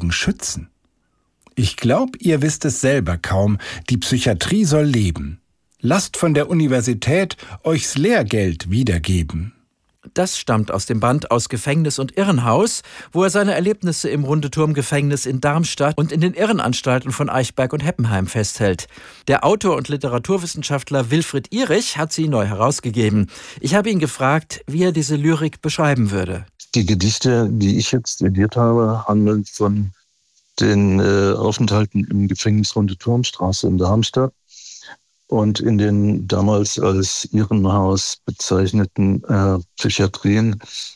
dagegen schützen? Ich glaube, ihr wisst es selber kaum, die Psychiatrie soll leben. Lasst von der Universität euch's Lehrgeld wiedergeben. Das stammt aus dem Band Aus Gefängnis und Irrenhaus, wo er seine Erlebnisse im Rundeturm-Gefängnis in Darmstadt und in den Irrenanstalten von Eichberg und Heppenheim festhält. Der Autor und Literaturwissenschaftler Wilfried Ihrich hat sie neu herausgegeben. Ich habe ihn gefragt, wie er diese Lyrik beschreiben würde. Die Gedichte, die ich jetzt studiert habe, handeln von den Aufenthalten im Gefängnis Rundeturmstraße in Darmstadt und in den damals als Irrenhaus bezeichneten Psychiatrien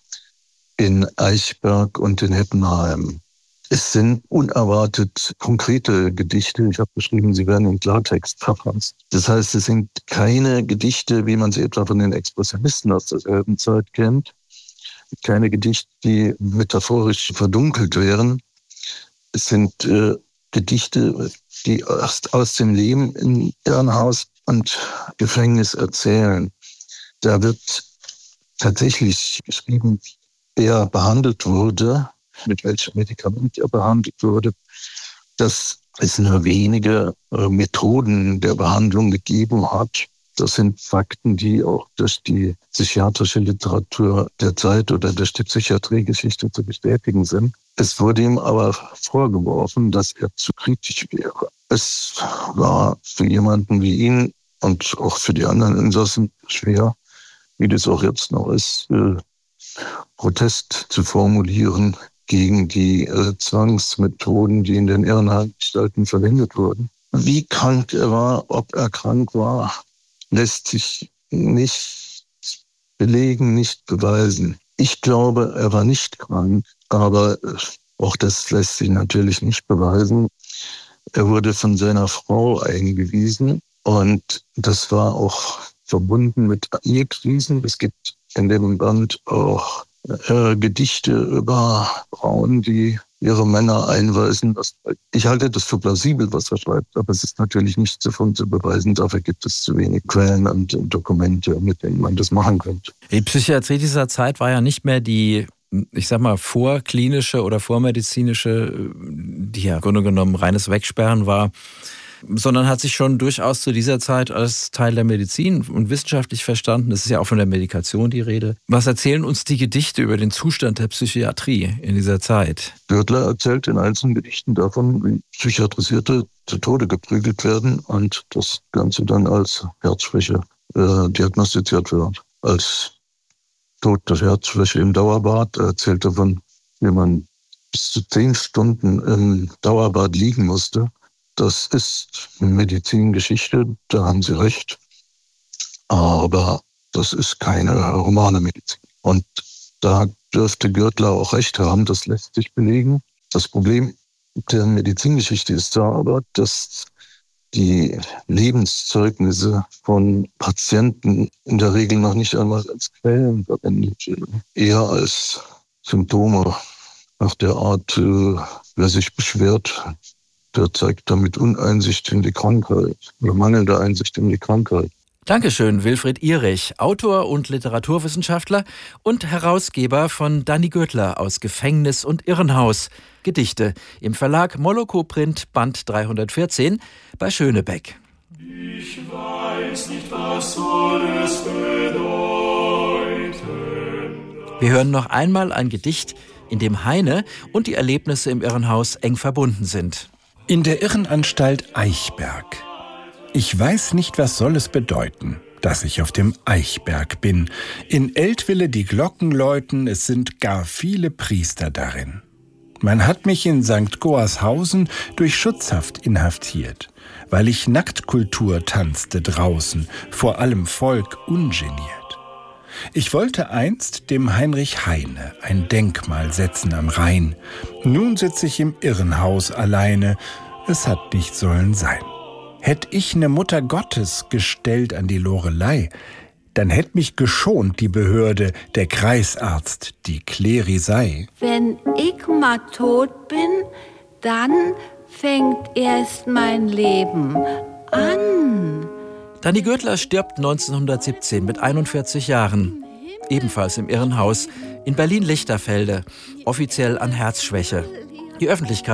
in Eichberg und in Heppenheim. Es sind unerwartet konkrete Gedichte. Ich habe beschrieben, sie werden in Klartext verfasst. Das heißt, es sind keine Gedichte, wie man sie etwa von den Expressionisten aus derselben Zeit kennt. Keine Gedichte, die metaphorisch verdunkelt wären. Es sind Gedichte, die erst aus dem Leben in Irrenhaus und Gefängnis erzählen. Da wird tatsächlich geschrieben, wer behandelt wurde, mit welchem Medikament er behandelt wurde, dass es nur wenige Methoden der Behandlung gegeben hat. Das sind Fakten, die auch durch die psychiatrische Literatur der Zeit oder durch die Psychiatriegeschichte zu bestätigen sind. Es wurde ihm aber vorgeworfen, dass er zu kritisch wäre. Es war für jemanden wie ihn und auch für die anderen Insassen schwer, wie das auch jetzt noch ist, Protest zu formulieren gegen die Zwangsmethoden, die in den Irrenanstalten verwendet wurden. Wie krank er war, ob er krank war, lässt sich nicht belegen, nicht beweisen. Ich glaube, er war nicht krank, aber auch das lässt sich natürlich nicht beweisen. Er wurde von seiner Frau eingewiesen und das war auch verbunden mit Ehekrisen. Es gibt in dem Band auch Gedichte über Frauen, die ihre Männer einweisen. Ich halte das für plausibel, was er schreibt, aber es ist natürlich nicht davon zu beweisen. Dafür gibt es zu wenig Quellen und Dokumente, mit denen man das machen könnte. Die Psychiatrie dieser Zeit war ja nicht mehr die, ich sag mal, vorklinische oder vormedizinische, die ja im Grunde genommen reines Wegsperren war, sondern hat sich schon durchaus zu dieser Zeit als Teil der Medizin und wissenschaftlich verstanden. Es ist ja auch von der Medikation die Rede. Was erzählen uns die Gedichte über den Zustand der Psychiatrie in dieser Zeit? Görtler erzählt in einzelnen Gedichten davon, wie Psychiatrisierte zu Tode geprügelt werden und das Ganze dann als Herzschwäche diagnostiziert wird. Als Tod der Herzschwäche im Dauerbad erzählt davon, wie man bis zu 10 Stunden im Dauerbad liegen musste. Das ist Medizingeschichte, da haben Sie recht. Aber das ist keine humane Medizin. Und da dürfte Görtler auch recht haben, das lässt sich belegen. Das Problem der Medizingeschichte ist da aber, dass die Lebenszeugnisse von Patienten in der Regel noch nicht einmal als Quellen verwendet werden, eher als Symptome nach der Art, wer sich beschwert, der zeigt damit Uneinsicht in die Krankheit oder mangelnde Einsicht in die Krankheit. Dankeschön, Wilfried Ihrich, Autor und Literaturwissenschaftler und Herausgeber von Danny Görtler aus Gefängnis und Irrenhaus. Gedichte im Verlag Moloko Print, Band 314 bei Schönebeck. Ich weiß nicht, was soll es bedeuten. Wir hören noch einmal ein Gedicht, in dem Heine und die Erlebnisse im Irrenhaus eng verbunden sind. In der Irrenanstalt Eichberg. Ich weiß nicht, was soll es bedeuten, dass ich auf dem Eichberg bin. In Eltville die Glocken läuten, es sind gar viele Priester darin. Man hat mich in St. Goarshausen durch Schutzhaft inhaftiert, weil ich Nacktkultur tanzte draußen, vor allem Volk ungeniert. Ich wollte einst dem Heinrich Heine ein Denkmal setzen am Rhein. Nun sitze ich im Irrenhaus alleine, es hat nicht sollen sein. Hätt ich ne Mutter Gottes gestellt an die Lorelei, dann hätt mich geschont die Behörde, der Kreisarzt, die Klerisei. Wenn ich mal tot bin, dann fängt erst mein Leben an. Danny Görtler stirbt 1917 mit 41 Jahren. Ebenfalls im Irrenhaus in Berlin-Lichterfelde, offiziell an Herzschwäche. Die Öffentlichkeit